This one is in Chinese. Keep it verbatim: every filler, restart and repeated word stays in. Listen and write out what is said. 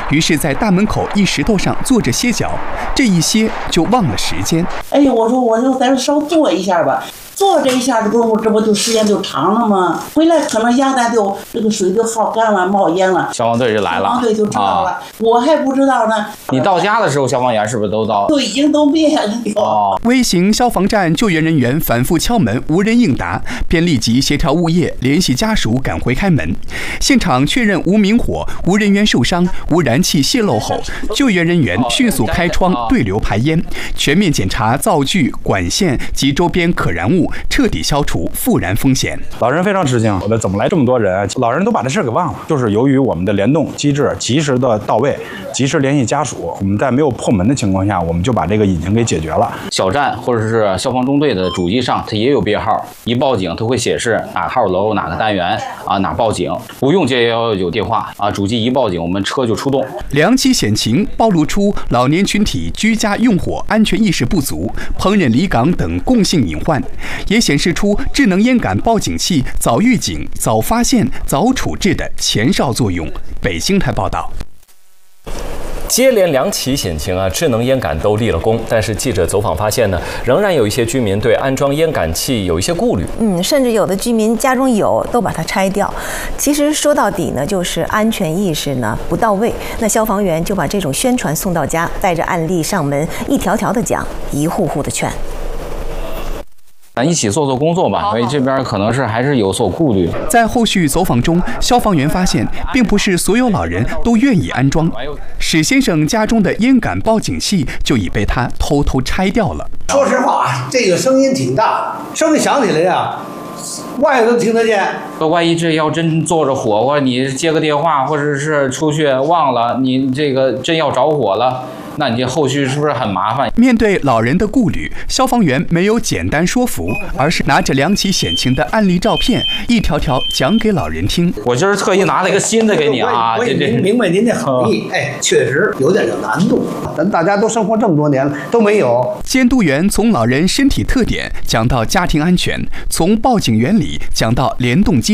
于是，在大门口一石头上坐着歇脚，这一歇就忘了时间。 哎呀，我说我就在这稍坐一下吧。坐这一下子功夫，这不就时间就长了吗？回来可能鸭蛋就这个水就耗干了，冒烟了， 消防队就来了， 消防队就知道了，啊、我还不知道呢。 你到家的时候，消防员是不是都到？ 都已经都灭了。 哦， 微型消防站救援人员反复敲门，无人应答，便立即协调物业联系家属赶回开门。现场确认无明火、无人员受伤、无燃气泄漏后，救援人员迅速开窗对流排烟，全面检查灶具、管线及周边可燃物。彻底消除复燃风险。 老人非常吃惊，我的怎么来这么多人？老人都把这事给忘了。就是由于我们的联动机制及时的到位，及时联系家属，我们在没有破门的情况下，我们就把这个隐情给解决了。 小站或者是消防中队的主机上，它也有编号，一报警它会显示哪号楼哪个单元啊哪报警，不用接幺幺九电话啊，主机一报警，我们车就出动。 两起险情暴露出老年群体居家用火安全意识不足、烹饪离岗等共性隐患，也显示出智能烟感报警器早预警、早发现、早处置的前哨作用。北京台报道。 接连两起险情啊，智能烟感都立了功，但是记者走访发现呢，仍然有一些居民对安装烟感器有一些顾虑。 嗯，甚至有的居民家中有都把它拆掉。其实说到底呢，就是安全意识呢不到位。那消防员就把这种宣传送到家，带着案例上门，一条条的讲，一户户的劝。 咱一起做做工作吧，所以这边可能是还是有所顾虑。 在后续走访中，消防员发现，并不是所有老人都愿意安装。史先生家中的烟感报警器就已被他偷偷拆掉了。 说实话，这个声音挺大，声音响起来呀，外头都听得见。 万一这要真坐着火，或者你接个电话，或者是出去忘了，你这个真要着火了。那你这后续是不是很麻烦？ 面对老人的顾虑，消防员没有简单说服，而是拿着两起险情的案例照片，一条条讲给老人听。 我今儿特意拿了一个新的给你啊， 我也明明白您的好意，哎，确实有点有难度。咱大家都生活这么多年了，都没有。 监督员从老人身体特点讲到家庭安全，从报警原理讲到联动机。